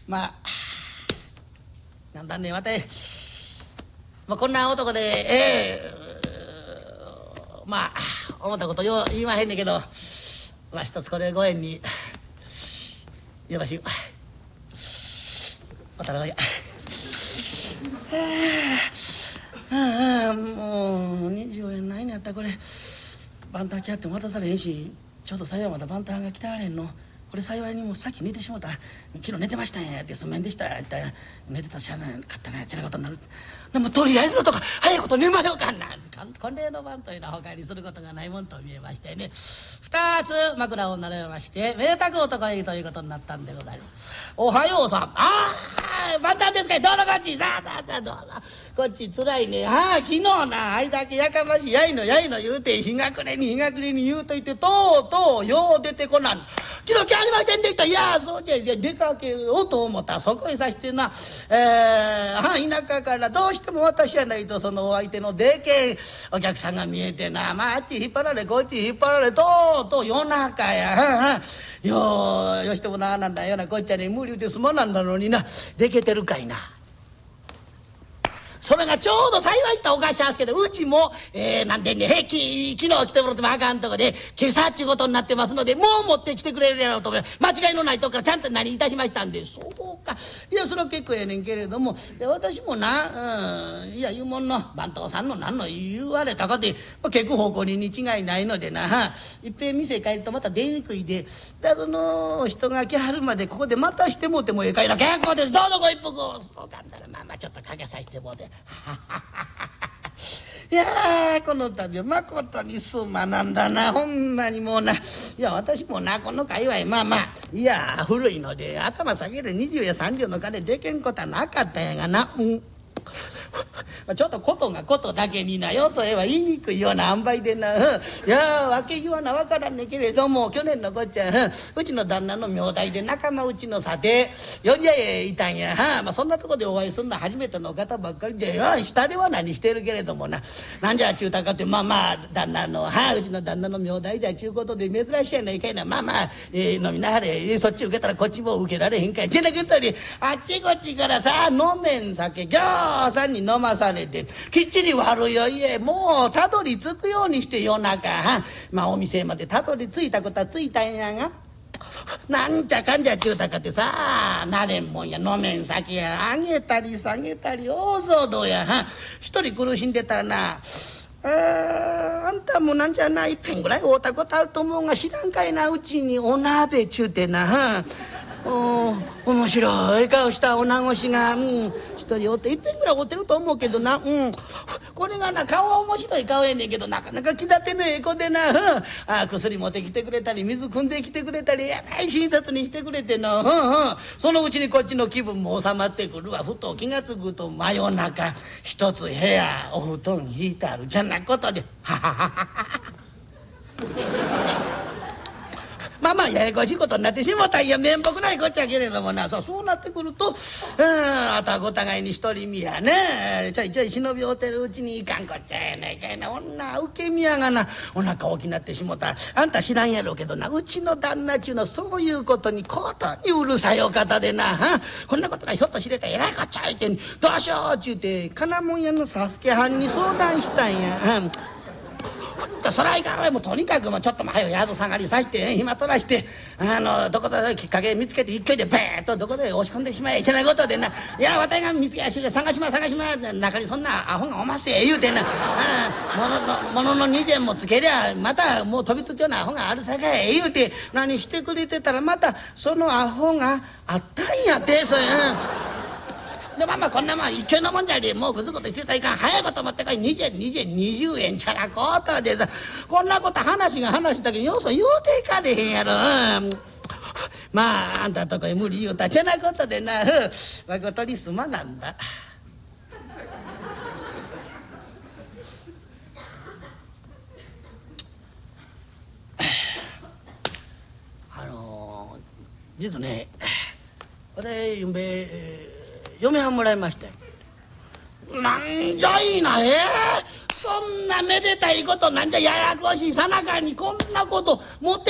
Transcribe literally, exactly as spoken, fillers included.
まあなんだねわたい、まあ、こんな男でええー、まあ思ったことよう言いまへんねんけど、まあ一つこれご縁によろしゅうお頼みや。ああもうにじゅうえんないねやったらこれバンタンキャっても渡されへんし、ちょうど幸いまだバンタンが来てはれんの。これ幸いにもさっき寝てしもた。昨日寝てましたんやってすんめんでしたやった寝てたらしゃあなかったなやっちゃなことになる。でもとりあえずのとか早いこと寝まようかな。婚礼の晩というのは他にすることがないもんと見えましてね、二つ枕を並べましてめでたく男へということになったんでございます。おはようさん、ああバンタンですかい、どうぞこっちさあさあさあどうぞこっちつらいね。ああ昨日なあいだけやかましいやいのやいの言うて日が暮れに日が暮れに言うといてとうとうよう出てこなん。昨日来ありませんでした。いやそうじゃいや出かけようと思った。そこへさしてな、えー、田舎からどうしても私やないとそのお相手のでけんお客さんが見えてな、まああっち引っ張られこっち引っ張られとうとう夜中や。ようよしてもななんだよなこっちゃね無理で済まなんだのにな、でけてるかいな。それがちょうど幸いしたおかしゃすけど、うちも、えー、なんでね、へき昨日来てもらってもあかんとこで今朝っちゅうことになってますので、もう持ってきてくれるやろうと思い間違いのないとこからちゃんと何いたしましたんで。そうか、いやそれは結構やねんけれども、私もな、うん、いや言うもんの番頭さんの何の言われたかで、まあ、結構方向に違いないのでないっぺん店帰るとまた出にくいで、だその人が来はるまでここでまたしてもうてもええかいな。結構です、どうぞご一服を。そうかんだらまあまあちょっとかけさせてもうていやーこの度はまことにすまなんだなほんまにもうな。いや私もなこの界隈まあまあいや古いので頭下げるにじゅうやさんじゅうの金でけんことはなかったんやがな、うんちょっとことがことだけになよそれは言いにくいような塩梅でな、うん、いや訳言わなわからんねんけれども、去年のこっちゃ、うん、うちの旦那の名代で仲間うちの査定よりやえいたんや、はあまあ、そんなとこでお会いするの初めての方ばっかりで、よ下では何してるけれどもな、なんじゃちゅうたかってまあまあ旦那のはあうちの旦那の名代じゃちゅうことで珍しいやないかいな、まあまあ、えー、飲みなはれそっち受けたらこっちも受けられへんかい。じゃなくてあっちこっちからさ飲めん酒ぎょうさんに飲まされてきっちり悪いよ家もうたどり着くようにして夜中はまあお店までたどり着いたことは着いたんやが、なんちゃかんじゃちゅうたかってさなれんもんや飲めん酒や上げたり下げたり大騒動やは一人苦しんでたらな、ああんたもなんじゃないっぺんぐらい会うたことあると思うが知らんかいな、うちにお鍋ちゅうてなはお面白い顔した女越しが、うん、一人おっていっぺんぐらい会うてると思うけどな、うん、これがな顔は面白い顔やねんけどなかなか気立てのええ子でな、うん、あ薬持ってきてくれたり水汲んできてくれたりやない親切にしてくれてな、うんうん、そのうちにこっちの気分も収まってくるわ。ふと気が付くと真夜中一つ部屋お布団引いてあるじゃなことでははははまあまあややこしいことになってしもたんや面目ないこっちゃけれどもな、そうそうなってくると、うん、あとはお互いに一人見やねちょいちょい忍びおてるうちにいかんこっちゃやないかいな、女受け身やがなお腹大きなってしもた。あんた知らんやろうけどなうちの旦那ちゅうのそういうことにことにうるさいお方でな、はこんなことがひょっと知れたらえらいこっちゃ言うてんどうしようちゅうて金物屋の佐助藩に相談したんや、うんそらいかんわもうとにかくもうちょっとも早い宿下がりさして、ね、暇取らしてあのどこできっかけ見つけて一挙でベーッとどこで押し込んでしまえいけないことでな、いやわたいが見つけやし探しま探しま中にそんなアホがおますえ言うてな、あもののもののにじゅうもつけりゃまたもう飛びつくようなアホがあるさかい言うて何してくれてたらまたそのアホがあったんやってそれ、うんでまあまあこんなまあ一挙のもんじゃりもうぐずぐずしてたらいかん早いこと持ってこいにじゅうにじゅうにじゅうえんちゃらことでさこんなこと話が話だけどよそ言うていかれへんやろ、うん、まああんたとこへ無理言うたちゃなことでなまことにすまなんだ。あの実ね私ゆんべ、えー嫁はんもらいましたよ。なんじゃいなえー、そんなめでたいことなんじゃややこしいさなかにこんなこと持って